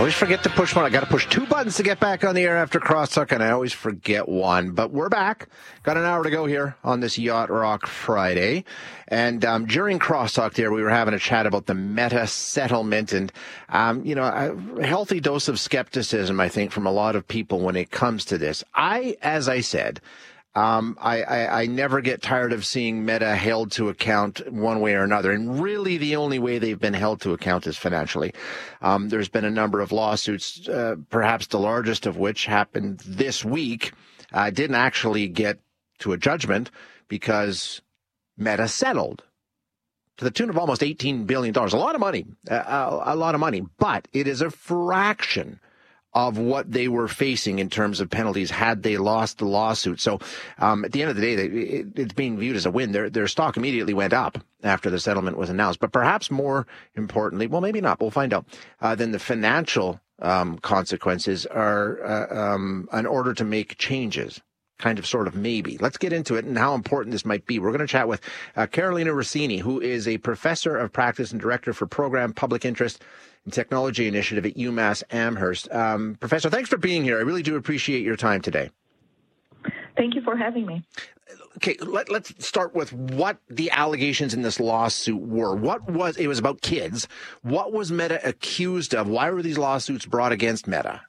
always forget to push one. I got to push two buttons to get back on the air after Crosstalk, and I always forget one. But we're back. Got an hour to go here on this Yacht Rock Friday. And during Crosstalk there, we were having a chat about the Meta settlement and, a healthy dose of skepticism, I think, from a lot of people when it comes to this. As I said, I never get tired of seeing Meta held to account one way or another. And really the only way they've been held to account is financially. There's been a number of lawsuits, perhaps the largest of which happened this week, didn't actually get to a judgment because Meta settled to the tune of almost $18 billion. A lot of money, but it is a fraction of what they were facing in terms of penalties had they lost the lawsuit. So at the end of the day, it's being viewed as a win. Their stock immediately went up after the settlement was announced. But perhaps more importantly, well, maybe not, we'll find out, then the financial consequences are an order to make changes. Kind of, sort of, maybe. Let's get into it and how important this might be. We're going to chat with Carolina Rossini, who is a professor of practice and director for Program Public Interest and Technology Initiative at UMass Amherst. Professor, thanks for being here. I really do appreciate your time today. Thank you for having me. Okay, let's start with what the allegations in this lawsuit were. It was about kids. What was Meta accused of? Why were these lawsuits brought against Meta?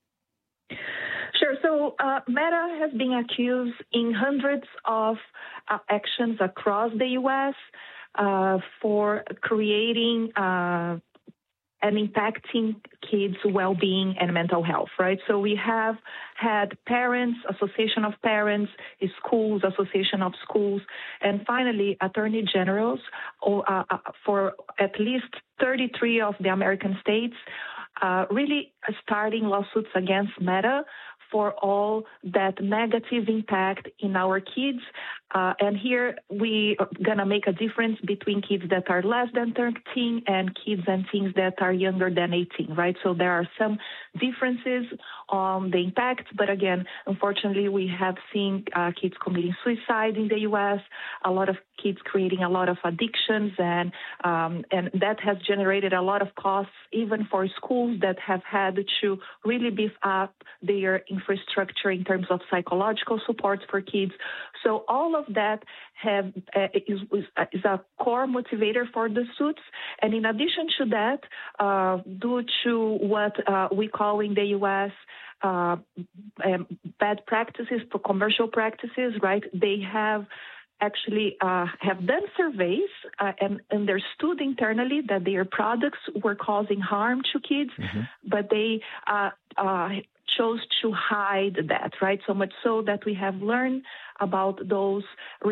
So Meta has been accused in hundreds of actions across the U.S. For creating and impacting kids' well-being and mental health, right? So we have had parents, Association of Parents, schools, Association of Schools, and finally attorney generals for at least 33 of the American states really starting lawsuits against Meta for all that negative impact in our kids. And here we are going to make a difference between kids that are less than 13 and kids and teens that are younger than 18, right? So there are some differences on the impact. But again, unfortunately, we have seen kids committing suicide in the U.S., a lot of kids creating a lot of addictions, and that has generated a lot of costs, even for schools that have had to really beef up their infrastructure in terms of psychological support for kids. So all of that is a core motivator for the suits. And in addition to that, due to what we call in the U.S. Bad practices, for commercial practices, right? They have actually have done surveys and understood internally that their products were causing harm to kids, but they chose to hide that, right? So much so that we have learned about those